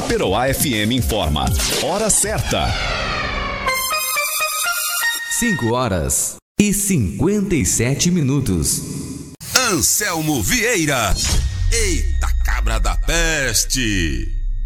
Taperoá FM informa. Hora certa. 5h57. Anselmo Vieira. Eita cabra da peste.